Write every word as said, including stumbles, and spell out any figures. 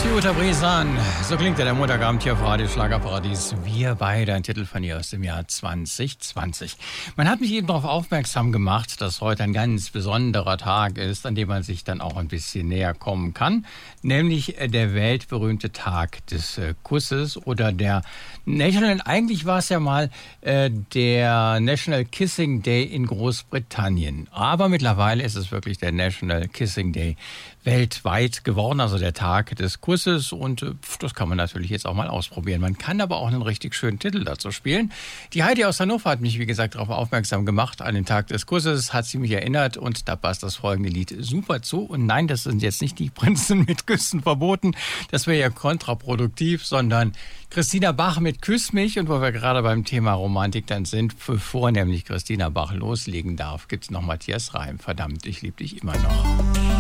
Jutta Bresan, so klingt ja der Montagabend hier auf Radio Schlagerparadies. Wir beide, ein Titel von ihr aus dem Jahr zwanzig zwanzig. Man hat mich eben darauf aufmerksam gemacht, dass heute ein ganz besonderer Tag ist, an dem man sich dann auch ein bisschen näher kommen kann. Nämlich der weltberühmte Tag des äh, Kusses oder der National, eigentlich war es ja mal äh, der National Kissing Day in Großbritannien. Aber mittlerweile ist es wirklich der National Kissing Day weltweit geworden, also der Tag des Kusses, und äh, das kann man natürlich jetzt auch mal ausprobieren. Man kann aber auch einen richtig schönen Titel dazu spielen. Die Heidi aus Hannover hat mich, wie gesagt, darauf aufmerksam gemacht. An den Tag des Kusses hat sie mich erinnert und da passt das folgende Lied super zu. Und nein, das sind jetzt nicht die Prinzen mit Küssen verboten, das wäre ja kontraproduktiv, sondern Christina Bach mit Küss mich. Und wo wir gerade beim Thema Romantik dann sind, bevor nämlich Christina Bach loslegen darf, gibt's noch Matthias Reim. Verdammt, ich lieb dich immer noch.